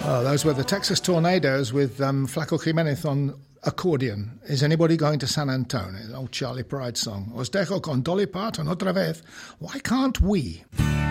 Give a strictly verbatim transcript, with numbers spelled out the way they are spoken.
Oh, those were the Texas Tornadoes with um, Flaco Jimenez on accordion. Is anybody going to San Antonio? Old Charlie Pride song. Os dejo con Dolly Parton otra vez. Why can't we?